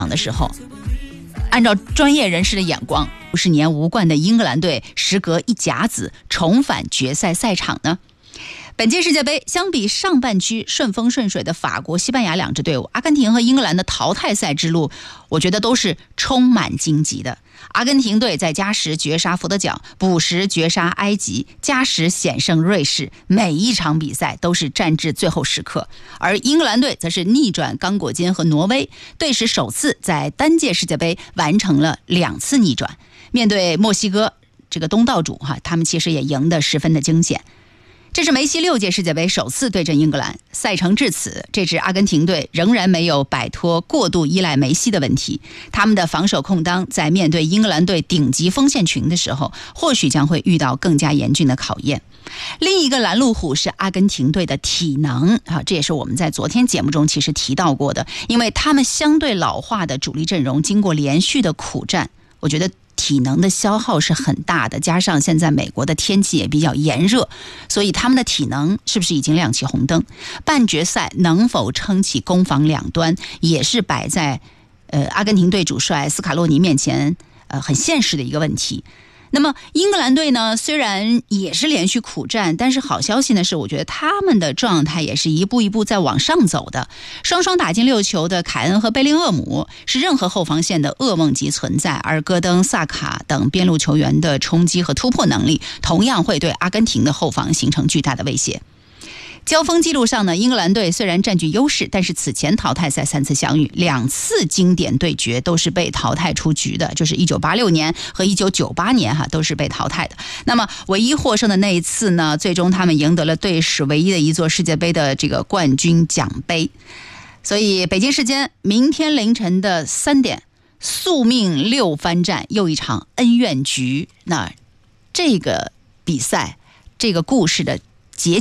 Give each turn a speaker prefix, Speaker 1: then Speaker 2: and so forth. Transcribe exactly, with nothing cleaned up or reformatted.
Speaker 1: 的时候，按照专业人士的眼光，五十年无冠的英格兰队时隔一甲子重返决赛赛场呢？本届世界杯相比上半区顺风顺水的法国、西班牙两支队伍，阿根廷和英格兰的淘汰赛之路，我觉得都是充满荆棘的。阿根廷队在加时绝杀佛得角，补时绝杀埃及，加时险胜瑞士，每一场比赛都是战至最后时刻。而英格兰队则是逆转刚果金和挪威，队史首次在单届世界杯完成了两次逆转。面对墨西哥这个东道主哈，他们其实也赢得十分的惊险。这是梅西六届世界杯首次对阵英格兰，赛程至此，这支阿根廷队仍然没有摆脱过度依赖梅西的问题。他们的防守空当在面对英格兰队顶级锋线群的时候，或许将会遇到更加严峻的考验。另一个拦路虎是阿根廷队的体能啊，这也是我们在昨天节目中其实提到过的，因为他们相对老化的主力阵容经过连续的苦战，我觉得体能的消耗是很大的，加上现在美国的天气也比较炎热，所以他们的体能是不是已经亮起红灯？半决赛能否撑起攻防两端，也是摆在呃阿根廷队主帅斯卡洛尼面前呃很现实的一个问题。那么英格兰队呢，虽然也是连续苦战，但是好消息呢是，我觉得他们的状态也是一步一步在往上走的。双双打进六球的凯恩和贝林厄姆是任何后防线的噩梦级存在，而戈登、萨卡等边路球员的冲击和突破能力，同样会对阿根廷的后防形成巨大的威胁。交锋记录上呢，英格兰队虽然占据优势，但是此前淘汰赛三次相遇，两次经典对决都是被淘汰出局的，就是一九八六年和一九九八年哈都是被淘汰的。那么唯一获胜的那一次呢，最终他们赢得了队史唯一的一座世界杯的这个冠军奖杯。所以北京时间明天凌晨的三点，宿命六番战又一场恩怨局。那这个比赛这个故事的